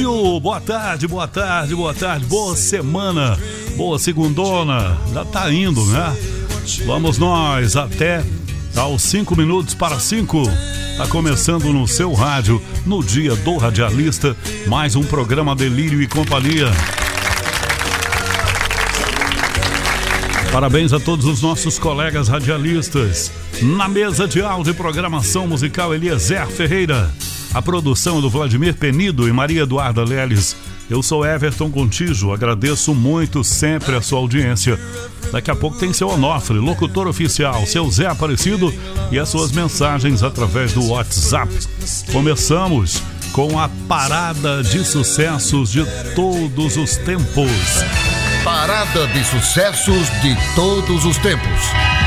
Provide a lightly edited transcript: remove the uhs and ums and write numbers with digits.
Brasil, boa tarde, boa tarde, boa tarde, boa semana, boa segundona, já tá indo, né? Vamos nós até aos 5 minutos para 5, tá começando no seu rádio, no dia do radialista, mais um programa Delírio e Companhia. Parabéns a todos os nossos colegas radialistas. Na mesa de áudio e programação musical, Eliezer Ferreira. A produção do Vladimir Penido e Maria Eduarda Leles. Eu sou Everton Contígio, agradeço muito sempre a sua audiência. Daqui a pouco tem seu Onofre, locutor oficial, seu Zé Aparecido e as suas mensagens através do WhatsApp. Começamos com a parada de sucessos de todos os tempos. Parada de sucessos de todos os tempos.